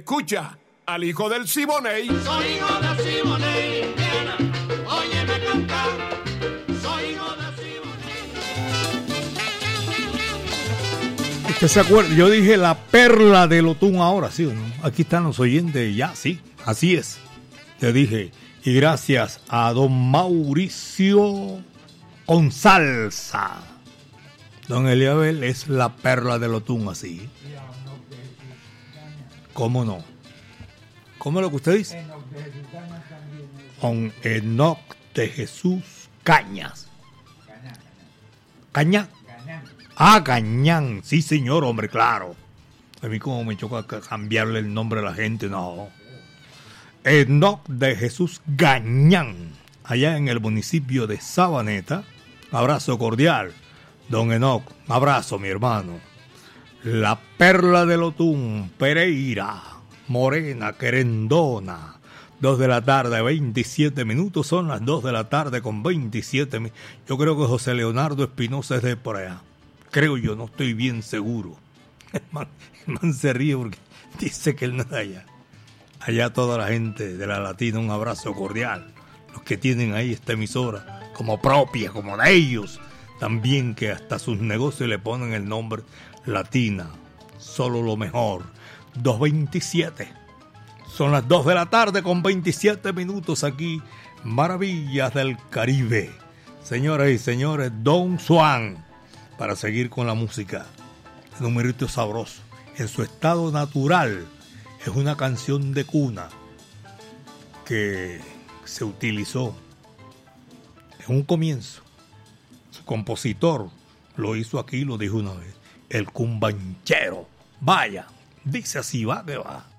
Escucha al hijo del Siboney. Soy hijo del Siboney, Diana, óyeme cantar. Soy hijo del Siboney. ¿Usted se acuerda? Yo dije la perla del Otún ahora, ¿sí o no? Aquí están los oyentes, ya, sí, así es. Te dije, y gracias a don Mauricio Gonzalza. Don Eliabel es la perla del Otún, así. ¿Cómo no? ¿Cómo es lo que usted dice? Con Enoc de Jesús Cañas. ¿Caña? Ah, Cañán. Sí, señor, hombre, claro. A mí como me choca cambiarle el nombre a la gente, no. Enoc de Jesús Gañán, allá en el municipio de Sabaneta. Abrazo cordial, don Enoc. Abrazo, mi hermano. La perla del Otún, Pereira, Morena, Querendona. 2 de la tarde, 27 minutos. Son las 2 de la tarde con 27 minutos. Yo creo que José Leonardo Espinosa es de por allá. Creo yo, no estoy bien seguro. El man se ríe porque dice que él no es de allá. Allá toda la gente de la Latina, un abrazo cordial. Los que tienen ahí esta emisora como propia, como de ellos. También que hasta sus negocios le ponen el nombre Latina. Solo lo mejor. 2:27. Son las 2 de la tarde con 27 minutos aquí. Maravillas del Caribe. Señoras y señores, Don Juan. Para seguir con la música. El numerito sabroso. En su estado natural. Es una canción de cuna que se utilizó en un comienzo. Su compositor lo hizo aquí, lo dijo una vez. El cumbanchero. Vaya, dice así, va que va.